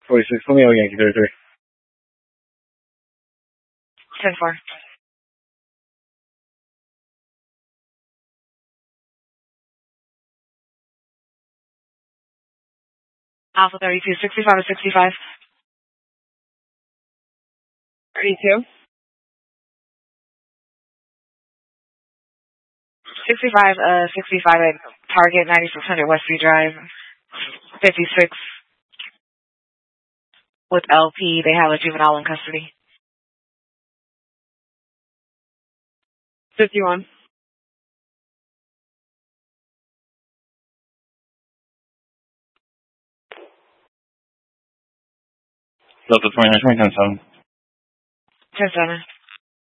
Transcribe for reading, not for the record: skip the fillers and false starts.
46, Romeo Yankee 33. 10-4. Alpha 32, 65 to 65. 32. 65 at Target, 9600 Westview Drive. 56 with LP. They have a juvenile in custody. 51. Delta 29, 10-7. 10-7.